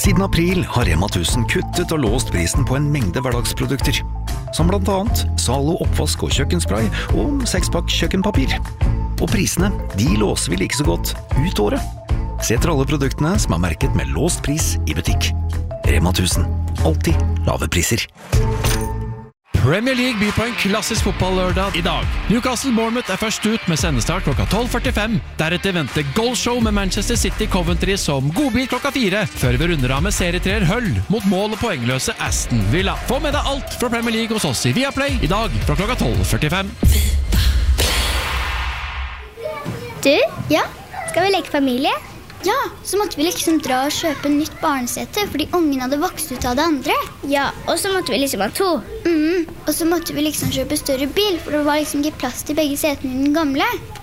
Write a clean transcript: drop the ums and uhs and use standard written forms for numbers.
Siden april har Rema 1000 kuttet og låst prisen på en mengde hverdagsprodukter, som blant annet Zalo oppvask og kjøkkenspray og 6-pakk kjøkkenpapir. Og prisene, de låser vi like så godt ut året. Se etter alle produktene som er merket med låst pris i butikk. Rema 1000. Alltid lave priser. Premier League byr på en klassisk fotball-lørdag i dag. Newcastle-Bournemouth er først ut med sendestart klokka 12:45. Deretter venter goalshow med Manchester City-Coventry som godbit klokka 4, før vi runder av med serietreer Hull mot mål og poengløse Aston Villa. Få med deg alt fra Premier League hos oss i Viaplay i dag fra klokka 12:45. Du, ja, skal vi leke familie? Ja, så måtte vi liksom dra og kjøpe nytt barnesete, fordi ungen hadde vokst ut av det andre. Ja, og så måtte vi liksom ha 2. Og så måtte vi liksom kjøpe større bil, for det var liksom ikke plass til begge setene i den gamle.